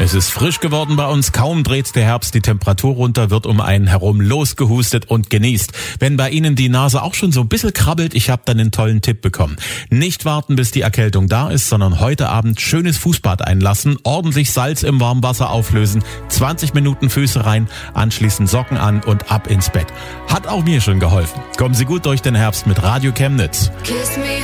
Es ist frisch geworden bei uns, kaum dreht der Herbst die Temperatur runter, wird um einen herum losgehustet und genießt. Wenn bei Ihnen die Nase auch schon so ein bisschen krabbelt, ich habe dann einen tollen Tipp bekommen. Nicht warten, bis die Erkältung da ist, sondern heute Abend schönes Fußbad einlassen, ordentlich Salz im warmen Wasser auflösen, 20 Minuten Füße rein, anschließend Socken an und ab ins Bett. Hat auch mir schon geholfen. Kommen Sie gut durch den Herbst mit Radio Chemnitz. Kiss me